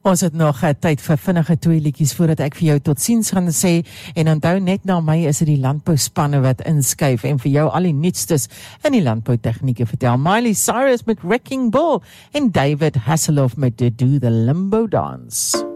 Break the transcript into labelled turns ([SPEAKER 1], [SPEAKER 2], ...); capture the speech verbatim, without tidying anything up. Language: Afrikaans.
[SPEAKER 1] Ons het nog uh, tyd vir vinnige twee liedjies voordat ek vir jou tot ziens gaan sê, en onthou net na my is dit die landbouspanne wat inskuif en vir jou al die nuutstes in die landboutegnieke vertel. Miley Cyrus met Wrecking Ball en David Hasselhoff met Do the Limbo Dance.